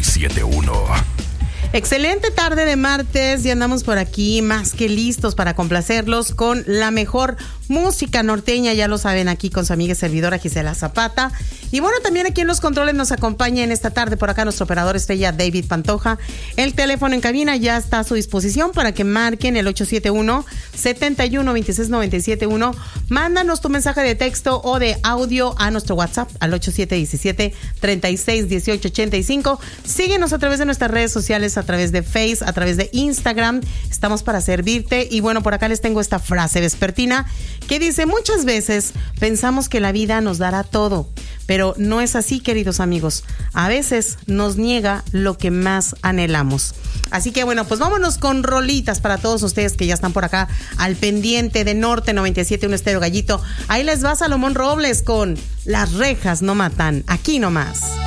97.1. Excelente tarde de martes y andamos por aquí más que listos para complacerlos con la mejor música norteña, ya lo saben, aquí con su amiga y servidora Gisela Zapata. Y bueno, también aquí en los controles nos acompaña en esta tarde por acá nuestro operador estrella David Pantoja. El teléfono en cabina ya está a su disposición para que marquen el 871-7126-971. Mándanos tu mensaje de texto o de audio a nuestro WhatsApp al 8717-361885. Síguenos a través de nuestras redes sociales, a través de Face, a través de Instagram. Estamos para servirte. Y bueno, por acá les tengo esta frase vespertina que dice: muchas veces pensamos que la vida nos dará todo, pero no es así, queridos amigos. A veces nos niega lo que más anhelamos. Así que bueno, pues vámonos con rolitas para todos ustedes que ya están por acá al pendiente de Norte 97.1 Estéreo Gallito. Ahí les va Salomón Robles con Las rejas no matan, aquí nomás.